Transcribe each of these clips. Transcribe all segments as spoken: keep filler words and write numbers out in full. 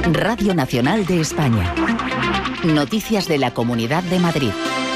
Radio Nacional de España. Noticias de la Comunidad de Madrid.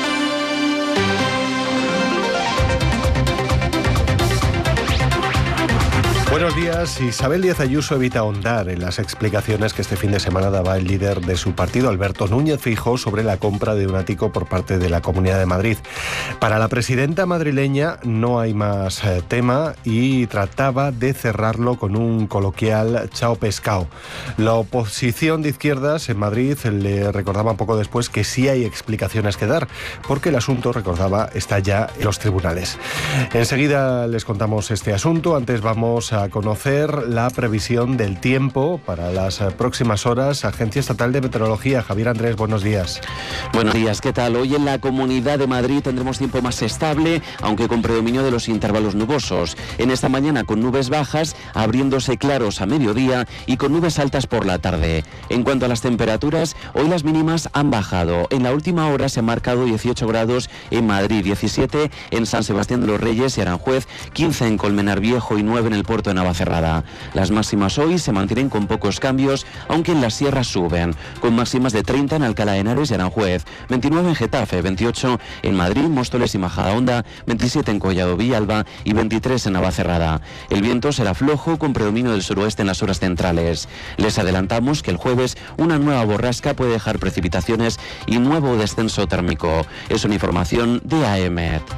Buenos días. Isabel Díaz Ayuso evita ahondar en las explicaciones que este fin de semana daba el líder de su partido, Alberto Núñez Feijóo, sobre la compra de un ático por parte de la Comunidad de Madrid. Para la presidenta madrileña no hay más eh, tema y trataba de cerrarlo con un coloquial chao pescado. La oposición de izquierdas en Madrid le recordaba poco después que sí hay explicaciones que dar, porque el asunto, recordaba, está ya en los tribunales. Enseguida les contamos este asunto. Antes vamos a conocer la previsión del tiempo para las próximas horas. Agencia Estatal de Meteorología. Javier Andrés, buenos días. Buenos días, ¿qué tal? Hoy en la Comunidad de Madrid tendremos tiempo más estable, aunque con predominio de los intervalos nubosos. En esta mañana con nubes bajas, abriéndose claros a mediodía y con nubes altas por la tarde. En cuanto a las temperaturas, hoy las mínimas han bajado. En la última hora se han marcado dieciocho grados en Madrid, diecisiete en San Sebastián de los Reyes y Aranjuez, quince en Colmenar Viejo y nueve en el puerto de Navacerrada. Las máximas hoy se mantienen con pocos cambios, aunque en las sierras suben, con máximas de treinta en Alcalá de Henares y Aranjuez, veintinueve en Getafe, veintiocho en Madrid, Móstoles y Majadahonda, veintisiete en Collado Villalba y veintitrés en Navacerrada. El viento será flojo con predominio del suroeste en las horas centrales. Les adelantamos que el jueves una nueva borrasca puede dejar precipitaciones y nuevo descenso térmico. Es una información de A E M E T.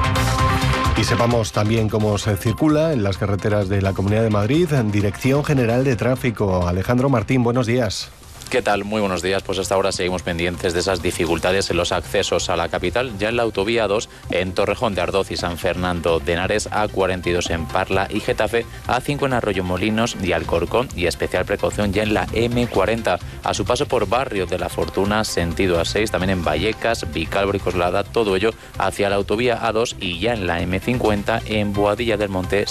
Y sepamos también cómo se circula en las carreteras de la Comunidad de Madrid. En Dirección General de Tráfico, Alejandro Martín, buenos días. ¿Qué tal? Muy buenos días. Pues hasta ahora seguimos pendientes de esas dificultades en los accesos a la capital. Ya en la autovía dos, en Torrejón de Ardoz y San Fernando de Henares, A cuarenta y dos en Parla y Getafe, A cinco en Arroyomolinos y Alcorcón, y especial precaución ya en la eme cuarenta, a su paso por Barrio de la Fortuna, sentido A seis, también en Vallecas, Vicálvaro y Coslada, todo ello hacia la autovía A dos, y ya en la eme cincuenta en Boadilla del Monte,